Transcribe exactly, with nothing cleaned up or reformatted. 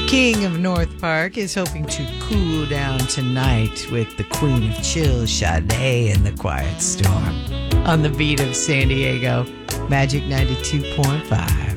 King of North Park is hoping to cool down tonight with the Queen of Chill, Sade, and the Quiet Storm. On the beat of San Diego, Magic ninety-two point five.